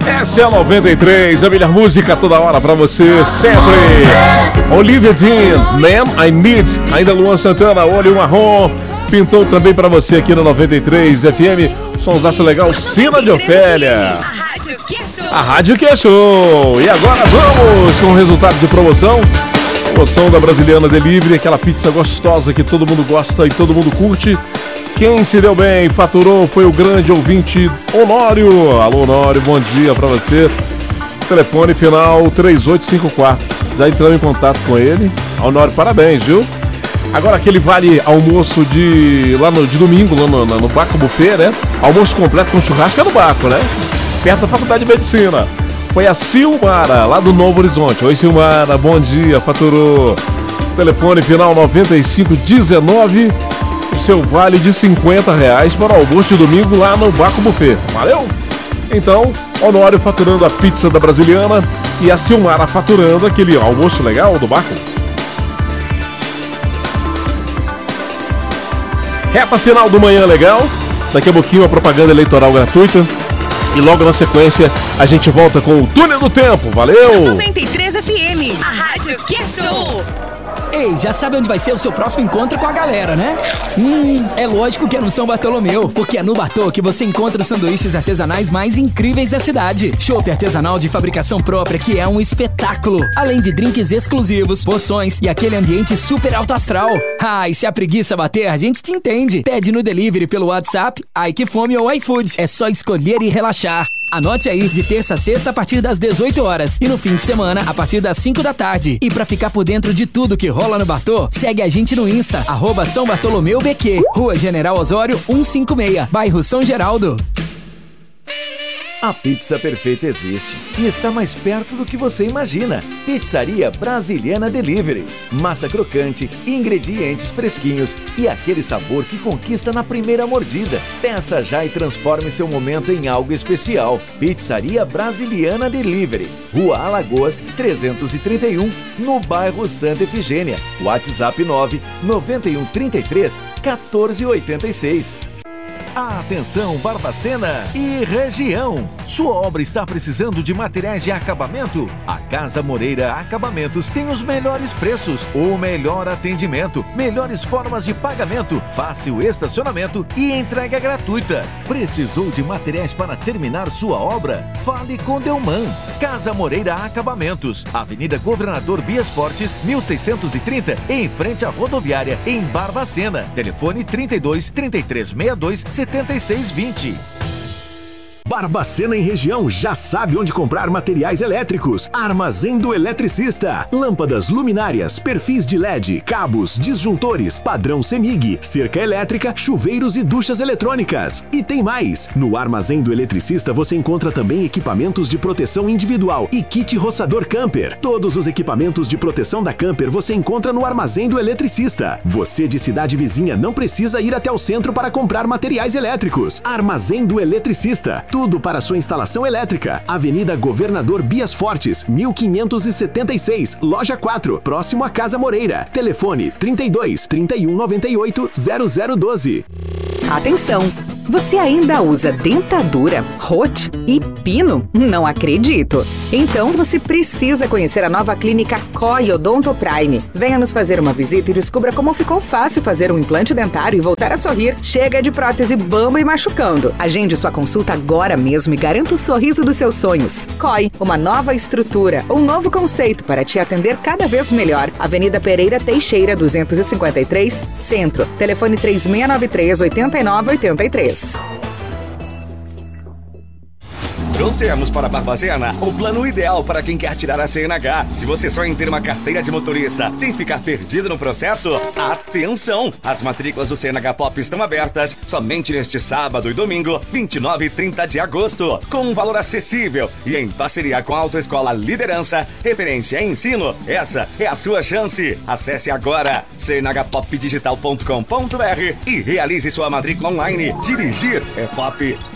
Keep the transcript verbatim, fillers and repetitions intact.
Essa é a noventa e três, a melhor música toda hora pra você, sempre. Olivia Dean, Man I Need. Ainda Luan Santana, Olho Marrom. Pintou também pra você aqui no noventa e três F M. Sonsaço legal, Sina de Ofélia. A rádio que é show. A rádio que é show. E agora vamos com o resultado de promoção. Promoção da Brasiliana Delivery, aquela pizza gostosa que todo mundo gosta e todo mundo curte. Quem se deu bem, faturou, foi o grande ouvinte Honório. Alô, Honório, bom dia pra você. Telefone final três oito cinco quatro. Já entramos em contato com ele. Honório, parabéns, viu? Agora aquele vale almoço de lá no, de domingo, lá no, no Baco Buffet, né? Almoço completo com churrasco é no Baco, né? Perto da Faculdade de Medicina. Foi a Silmara, lá do Novo Horizonte. Oi, Silmara, bom dia, faturou. Telefone final noventa e cinco dezenove. O seu vale de cinquenta reais para o almoço de domingo lá no Baco Buffet. Valeu? Então, Honório faturando a pizza da Brasiliana e a Silmara faturando aquele almoço legal do Baco. Reta final do Manhã Legal. Daqui a pouquinho a propaganda eleitoral gratuita. E logo na sequência a gente volta com o Túnel do Tempo. Valeu! noventa e três F M, a rádio que é show. Ei, já sabe onde vai ser o seu próximo encontro com a galera, né? Hum, é lógico que é no São Bartolomeu, porque é no Bartô que você encontra os sanduíches artesanais mais incríveis da cidade. Chopp artesanal de fabricação própria que é um espetáculo. Além de drinks exclusivos, porções e aquele ambiente super alto astral. Ah, e se a preguiça bater, a gente te entende. Pede no delivery pelo WhatsApp, Ai Que Fome ou iFood. É só escolher e relaxar. Anote aí, de terça a sexta a partir das dezoito horas e no fim de semana a partir das cinco da tarde. E pra ficar por dentro de tudo que rola no Bartô, segue a gente no Insta, arroba São Bartolomeu B Q, Rua General Osório cento e cinquenta e seis, bairro São Geraldo. A pizza perfeita existe e está mais perto do que você imagina. Pizzaria Brasiliana Delivery. Massa crocante, ingredientes fresquinhos e aquele sabor que conquista na primeira mordida. Peça já e transforme seu momento em algo especial. Pizzaria Brasiliana Delivery. Rua Alagoas, trezentos e trinta e um, no bairro Santa Efigênia. WhatsApp nove nove um três três um quatro oito seis. Atenção, Barbacena e região! Sua obra está precisando de materiais de acabamento? A Casa Moreira Acabamentos tem os melhores preços, o melhor atendimento, melhores formas de pagamento, fácil estacionamento e entrega gratuita. Precisou de materiais para terminar sua obra? Fale com Delman. Casa Moreira Acabamentos, Avenida Governador Bias Fortes, mil seiscentos e trinta, em frente à rodoviária, em Barbacena. Telefone trinta e dois, trinta e três sessenta e dois, setenta e seis vinte. Barbacena em região já sabe onde comprar materiais elétricos. Armazém do Eletricista. Lâmpadas, luminárias, perfis de L E D, cabos, disjuntores, padrão CEMIG, cerca elétrica, chuveiros e duchas eletrônicas. E tem mais! No Armazém do Eletricista você encontra também equipamentos de proteção individual e kit roçador camper. Todos os equipamentos de proteção da camper você encontra no Armazém do Eletricista. Você de cidade vizinha não precisa ir até o centro para comprar materiais elétricos. Armazém do Eletricista. Tudo para sua instalação elétrica. Avenida Governador Bias Fortes, mil quinhentos e setenta e seis, loja quatro, próximo à Casa Moreira. Telefone trinta e dois, trinta e um, noventa e oito, zero zero doze. Atenção! Você ainda usa dentadura, rote e pino? Não acredito! Então você precisa conhecer a nova clínica C O I Odonto Prime. Venha nos fazer uma visita e descubra como ficou fácil fazer um implante dentário e voltar a sorrir. Chega de prótese bamba e machucando. Agende sua consulta agora mesmo e garanta o sorriso dos seus sonhos. C O I, uma nova estrutura, um novo conceito para te atender cada vez melhor. Avenida Pereira Teixeira, duzentos e cinquenta e três, Centro. Telefone três seis nove três, oito nove oito três. Trouxemos para Barbacena o plano ideal para quem quer tirar a C N H. Se você sonha em ter uma carteira de motorista sem ficar perdido no processo, atenção! As matrículas do C N H Pop estão abertas somente neste sábado e domingo, vinte e nove e trinta de agosto, com um valor acessível e em parceria com a Autoescola Liderança, referência em ensino. Essa é a sua chance. Acesse agora c n h pop digital ponto com ponto b r e realize sua matrícula online. Dirigir é pop.